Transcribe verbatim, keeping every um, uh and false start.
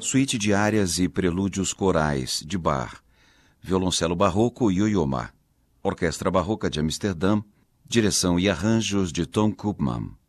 Suíte de árias e prelúdios corais, de Bach. Violoncelo barroco, Yo-Yo Ma. Orquestra Barroca de Amsterdã. Direção e arranjos de Tom Koopman.